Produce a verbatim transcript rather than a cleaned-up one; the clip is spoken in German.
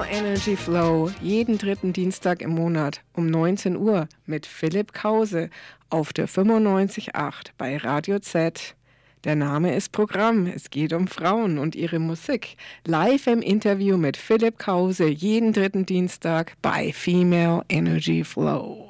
Energy Flow, jeden dritten Dienstag im Monat um neunzehn Uhr mit Philipp Krause auf der fünfundneunzig Komma acht bei Radio Z. Der Name ist Programm, es geht um Frauen und ihre Musik. Live im Interview mit Philipp Krause jeden dritten Dienstag bei Female Energy Flow.